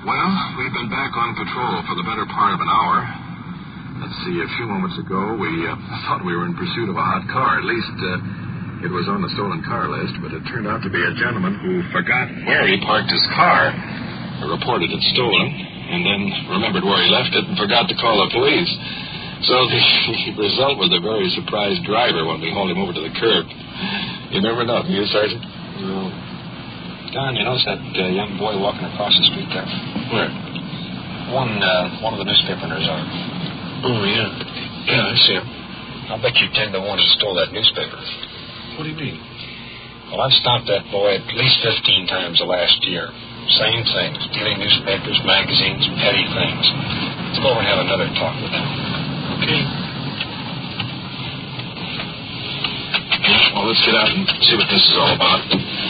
Well, we've been back on patrol for the better part of an hour. Let's see, a few moments ago, we thought we were in pursuit of a hot car. At least, it was on the stolen car list, but it turned out to be a gentleman who forgot where he parked his car, reported it stolen, and then remembered where he left it and forgot to call the police. So the result was a very surprised driver when we hauled him over to the curb. You remember nothing, you, Sergeant? No. Don, you notice that young boy walking across the street there? Where? One of the newspaper owners are. Oh, yeah. Yeah, I see him. I'll bet you 10 to 1 he stole that newspaper. What do you mean? Well, I've stopped that boy at least 15 times the last year. Same thing, stealing newspapers, magazines, petty things. Let's go over and have another talk with him. Okay. Well, let's get out and see what this is all about.